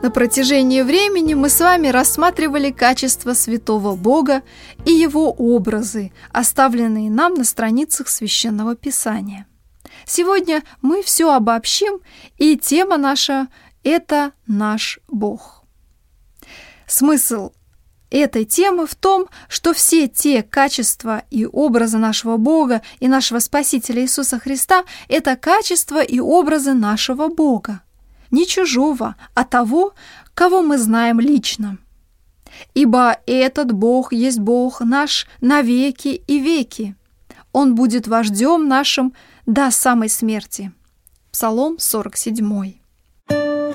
На протяжении времени мы с вами рассматривали качества святого Бога и Его образы, оставленные нам на страницах Священного Писания. Сегодня мы все обобщим, и тема наша – это наш Бог. Смысл этой темы в том, что все те качества и образы нашего Бога и нашего Спасителя Иисуса Христа – это качества и образы нашего Бога. Не чужого, а того, кого мы знаем лично. Ибо этот Бог есть Бог наш на веки и веки. Он будет вождем нашим до самой смерти. Псалом 47.